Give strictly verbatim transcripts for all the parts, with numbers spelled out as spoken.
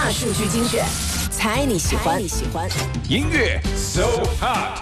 大数据精选，猜你喜欢。你喜欢音乐 So Hot。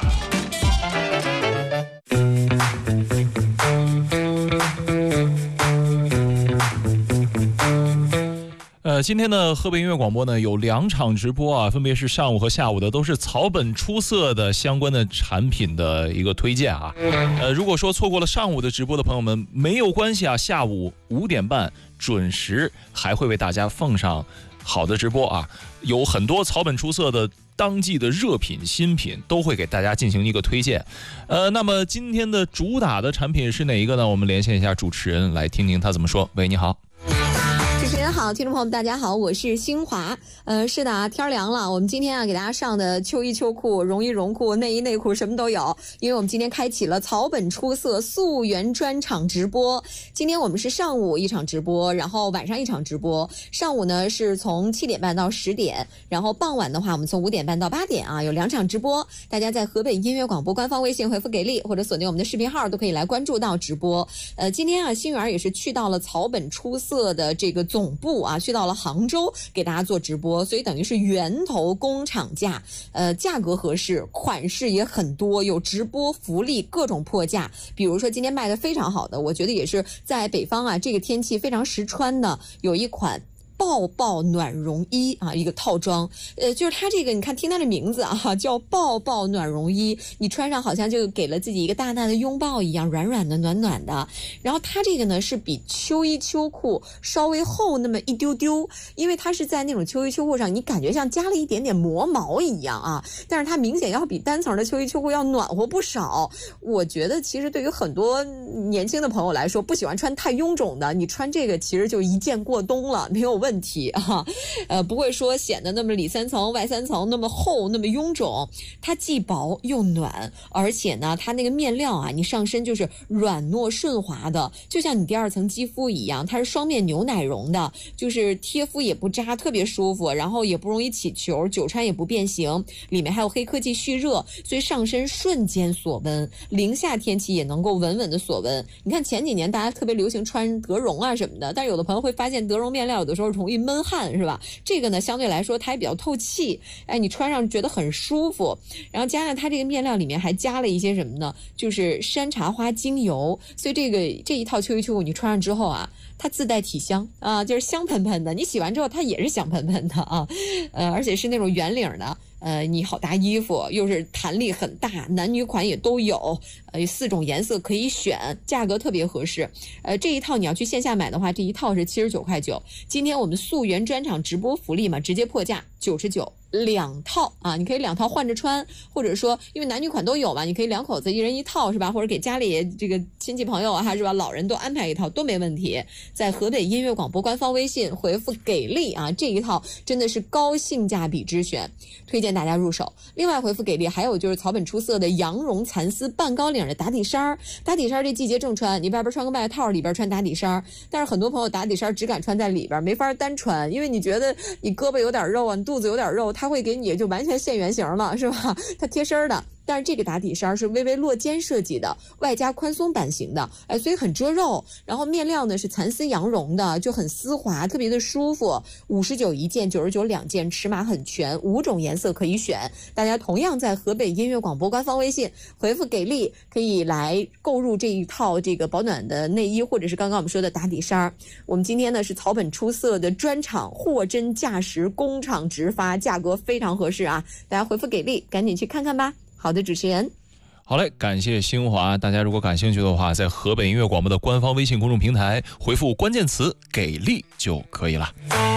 呃，今天的河北音乐广播呢有两场直播啊，分别是上午和下午的，都是草本出色的相关的产品的一个推荐啊。呃，如果说错过了上午的直播的朋友们，没有关系啊，下午五点半准时还会为大家奉上好的直播啊，有很多草本出色的当季的热品新品都会给大家进行一个推荐。呃，那么今天的主打的产品是哪一个呢？我们连线一下主持人，来听听他怎么说。喂，你好。 主持人好，听众朋友们大家好，我是新华。呃，是的啊，天凉了，我们今天啊给大家上的秋衣秋裤、绒衣绒裤、内衣内裤什么都有，因为我们今天开启了草本出色溯源专场直播。今天我们是上午一场直播，然后晚上一场直播。上午呢是从七点半到十点，然后傍晚的话我们从五点半到八点啊，有两场直播。大家在河北音乐广播官方微信回复给力，或者锁定我们的视频号都可以来关注到直播。呃，今天啊新源也是去到了草本出色的这个总部啊，去到了杭州给大家做直播，所以等于是源头工厂价，呃，价格合适，款式也很多，有直播福利，各种破价。比如说今天卖的非常好的，我觉得也是在北方啊这个天气非常实穿的，有一款抱抱暖绒衣啊，一个套装，呃，就是它这个，你看听它的名字啊，叫抱抱暖绒衣，你穿上好像就给了自己一个大大的拥抱一样，软软的、暖暖的。然后它这个呢是比秋衣秋裤稍微厚那么一丢丢，因为它是在那种秋衣秋裤上，你感觉像加了一点点磨毛一样啊，但是它明显要比单层的秋衣秋裤要暖和不少。我觉得其实对于很多年轻的朋友来说，不喜欢穿太臃肿的，你穿这个其实就一件过冬了，没有问题。问题啊，呃，不会说显得那么里三层外三层那么厚那么臃肿，它既薄又暖，而且呢，它那个面料啊，你上身就是软糯顺滑的，就像你第二层肌肤一样，它是双面牛奶绒的，就是贴肤也不扎，特别舒服，然后也不容易起球，久穿也不变形，里面还有黑科技蓄热，所以上身瞬间锁温，零下天气也能够稳稳的锁温。你看前几年大家特别流行穿德绒啊什么的，但是有的朋友会发现德绒面料有的时候容易闷汗，是吧？这个呢相对来说它也比较透气，哎，你穿上觉得很舒服。然后加上它这个面料里面还加了一些什么呢？就是山茶花精油，所以这个这一套秋衣秋裤你穿上之后啊，它自带体香啊，就是香喷喷的。你洗完之后它也是香喷喷的啊，呃，而且是那种圆领的。呃，你好搭衣服，又是弹力很大，男女款也都有，呃，四种颜色可以选，价格特别合适。呃，这一套你要去线下买的话，这一套是七十九块九。今天我们溯源专场直播福利嘛，直接破价九十九。两套啊，你可以两套换着穿，或者说因为男女款都有嘛，你可以两口子一人一套是吧？或者给家里这个亲戚朋友啊是吧，老人都安排一套都没问题。在河北音乐广播官方微信回复给力啊，这一套真的是高性价比之选，推荐大家入手。另外回复给力还有就是草本出色的羊绒蚕丝半高领的打底衫，打底衫这季节正穿，你外边穿个外套，里边穿打底衫，但是很多朋友打底衫只敢穿在里边，没法单穿，因为你觉得你胳膊有点肉啊，你肚子有点肉，它会给你就完全现原形了，是吧？它贴身的。但是这个打底衫是微微落肩设计的，外加宽松版型的，哎，所以很遮肉。然后面料呢是蚕丝羊绒的，就很丝滑，特别的舒服。五十九一件，九十九两件，尺码很全，五种颜色可以选。大家同样在河北音乐广播官方微信回复给力，可以来购入这一套这个保暖的内衣，或者是刚刚我们说的打底衫。我们今天呢是草本出色的专场，货真价实，工厂直发，价格非常合适啊！大家回复给力，赶紧去看看吧。好的，主持人。 好嘞，感谢新华。大家如果感兴趣的话，在河北音乐广播的官方微信公众平台回复关键词“给力”就可以了。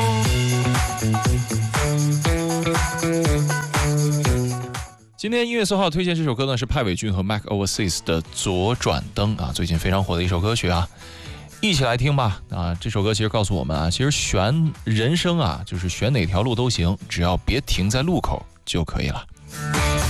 今天音乐搜号推荐这首歌呢，是派伟俊和 Mac Overseas 的《左转灯》啊，最近非常火的一首歌曲啊，一起来听吧。啊，这首歌其实告诉我们啊，其实选人生啊，就是选哪条路都行，只要别停在路口就可以了。